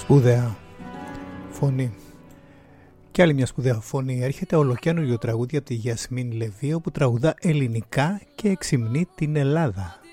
Σπουδαία φωνή. Και άλλη μια σπουδαία φωνή έρχεται, ολοκαίνουργιο τραγούδι από τη Γιασμίν Λεβί, που τραγουδά ελληνικά και εξυμνεί την Ελλάδα.